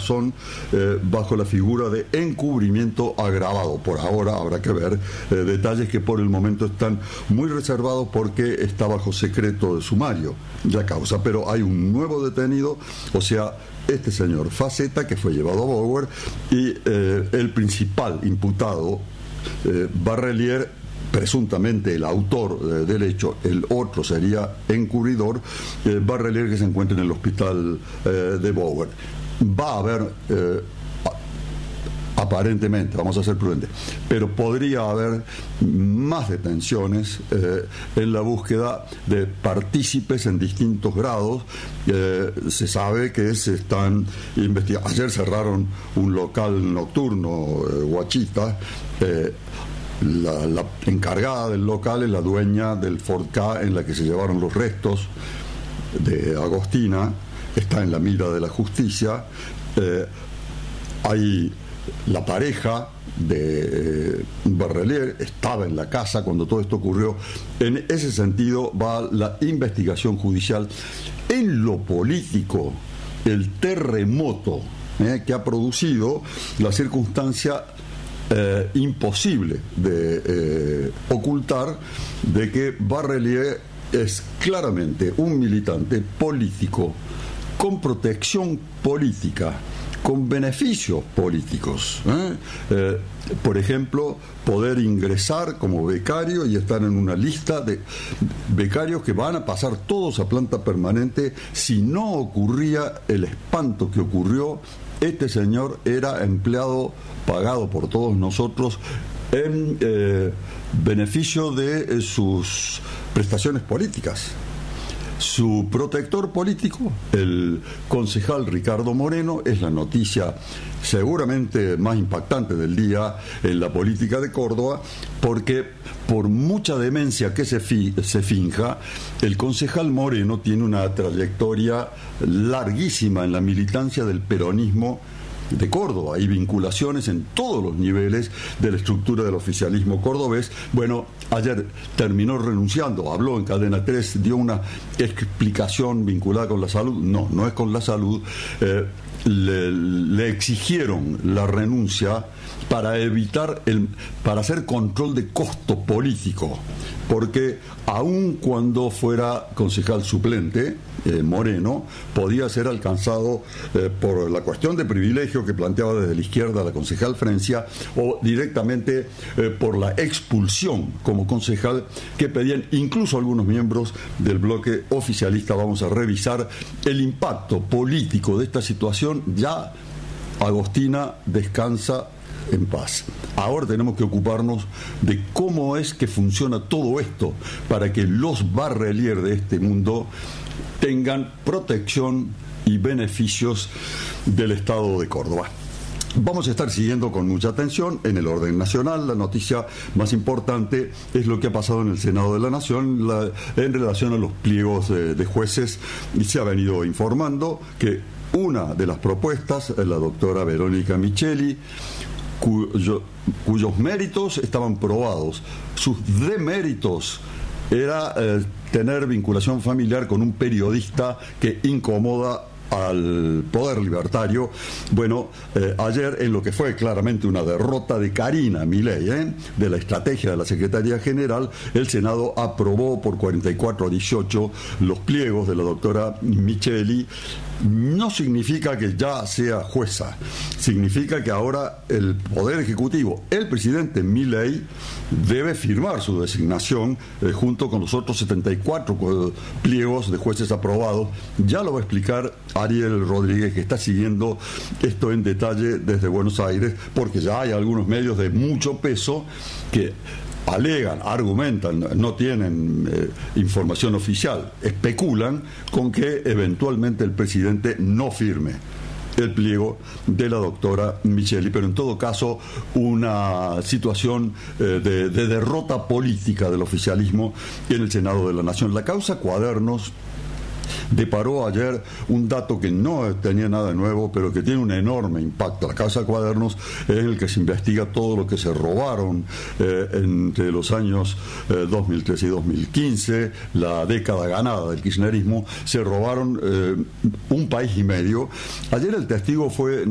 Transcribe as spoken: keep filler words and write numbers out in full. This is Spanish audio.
son eh, bajo la figura de encubrimiento agravado. Por ahora habrá que ver eh, detalles que por el momento están muy reservados porque está bajo secreto de sumario la causa, pero hay un nuevo detenido, o sea, este señor Faceta, que fue llevado a Bower, y eh, el principal imputado, eh, Barrelier, presuntamente el autor eh, del hecho. El otro sería encubridor, eh, Barrelier, que se encuentra en el hospital eh, de Bower. Va a haber, eh, aparentemente, vamos a ser prudentes, pero podría haber más detenciones eh, en la búsqueda de partícipes en distintos grados. Eh, se sabe que se están investigando. Ayer cerraron un local nocturno, eh, Guachita. Eh, La, la encargada del local es la dueña del Ford Ka en la que se llevaron los restos de Agostina, está en la mira de la justicia. Eh, hay la pareja de eh, Barrelier, estaba en la casa cuando todo esto ocurrió. En ese sentido va la investigación judicial. En lo político, el terremoto eh, que ha producido la circunstancia Eh, imposible de eh, ocultar de que Barrelier es claramente un militante político con protección política, con beneficios políticos. ¿eh? Eh, por ejemplo, poder ingresar como becario y estar en una lista de becarios que van a pasar todos a planta permanente. Si no ocurría el espanto que ocurrió, este señor era empleado pagado por todos nosotros en eh, beneficio de eh, sus prestaciones políticas. Su protector político, el concejal Ricardo Moreno, es la noticia seguramente más impactante del día en la política de Córdoba, porque por mucha demencia que se, fi- se finja, el concejal Moreno tiene una trayectoria larguísima en la militancia del peronismo de Córdoba. Hay vinculaciones en todos los niveles de la estructura del oficialismo cordobés. Bueno, ayer terminó renunciando, habló en Cadena tres, dio una explicación vinculada con la salud. No, no es con la salud. Eh, le, le exigieron la renuncia para evitar, el, para hacer control de costo político, porque aun cuando fuera concejal suplente, Eh, Moreno podía ser alcanzado eh, por la cuestión de privilegio que planteaba desde la izquierda la concejal Francia, o directamente eh, por la expulsión como concejal que pedían incluso algunos miembros del bloque oficialista. Vamos a revisar el impacto político de esta situación. Ya Agostina descansa en paz. Ahora tenemos que ocuparnos de cómo es que funciona todo esto para que los Barrelier de este mundo tengan protección y beneficios del Estado de Córdoba. Vamos a estar siguiendo con mucha atención en el orden nacional. La noticia más importante es lo que ha pasado en el Senado de la Nación la, en relación a los pliegos de, de jueces. Y se ha venido informando que una de las propuestas, la doctora Verónica Micheli, cuyo, cuyos méritos estaban probados, sus deméritos era eh, tener vinculación familiar con un periodista que incomoda al poder libertario. Bueno, eh, ayer, en lo que fue claramente una derrota de Karina Milei, ¿eh? de la estrategia de la Secretaría General, el Senado aprobó por cuarenta y cuatro a dieciocho los pliegos de la doctora Micheli. No significa que ya sea jueza, significa que ahora el Poder Ejecutivo, el presidente Milei, debe firmar su designación eh, junto con los otros setenta y cuatro pliegos de jueces aprobados. Ya lo va a explicar Ariel Rodríguez, que está siguiendo esto en detalle desde Buenos Aires, porque ya hay algunos medios de mucho peso que alegan, argumentan, no tienen eh, información oficial, especulan con que eventualmente el presidente no firme el pliego de la doctora Micheli, pero en todo caso una situación eh, de, de derrota política del oficialismo en el Senado de la Nación. La causa Cuadernos deparó ayer un dato que no tenía nada de nuevo, pero que tiene un enorme impacto. La causa Cuadernos es el que se investiga todo lo que se robaron eh, entre los años eh, dos mil trece y dos mil quince, la década ganada del kirchnerismo. Se robaron eh, un país y medio. Ayer el testigo fue